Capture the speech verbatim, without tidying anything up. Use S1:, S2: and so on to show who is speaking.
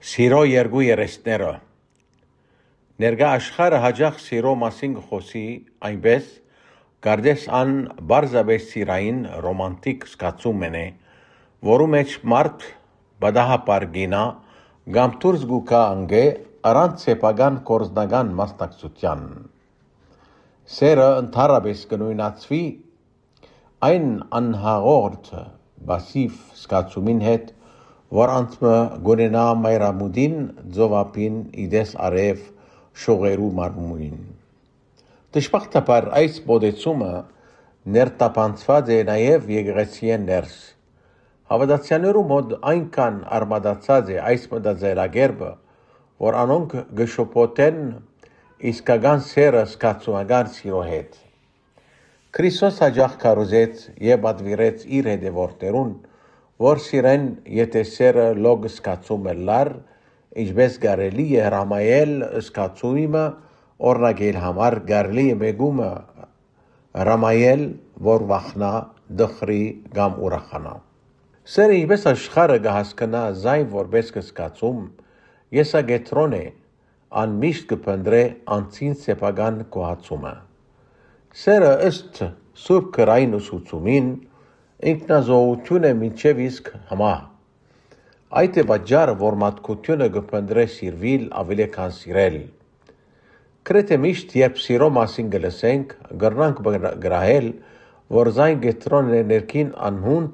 S1: Սիրո երկու երեսները Ներկա աշխարհը հաճախ սիրո մասին խոսի այնպես, կարծես ան բարձրապես սիրային ռոմանտիկ զգացում է, որու մեջ մարդ բադահապար գինա կամ դուրս գուկա անգե առանց սեփական կորզնական մասնակցության։ Սերը ընդհանրապես կնույնացվի այն անհաղորդ բասիվ զգացումին հետ, որ անցմը գունենա մայրամուտին ձովապին իդես արև շողերու մարմունին։ Դժբախտաբար այս մոտեցումը ներտապանցված է նաև եկեղեցիեն ներս։ Հավատացյալներու մոտ այնքան արմատացած է այս մտածելակերպը, որ անոնք գշոպոտեն իսկական սերը զգացումական սիրո հետ։ Քրիստոս հաճախ քարոզեց եւ պատվիրեց իր հետևորդերուն, որ սիրեն եթե սերը լոգ զգացում է լար, ինչպես կարելի է հրամայել զգացումը օրնագել համար կարելի է մեգումը հրամայել, որ վախնա, դխրի կամ ուրախանա։ Սերը ինչպես աշխարհը կհասկանա զայն որպես զգացում, եսագետրոն է, անմիշտ կփնտրե անցին սեփական գոհացումը։ Սերը ըստ Սուրբ Գրային ուսուցումին ինքնազոհություն է մինչև իսկ համա։ Այդ է պատճառը, որ մարդկությունը կփնտրե սիրվել ավելի քան սիրել։ Գրեթե միշտ երբ սիրո մասին կլսենք, կրնանք գրահել, որ զայն կետրոնն է ներքին անհուն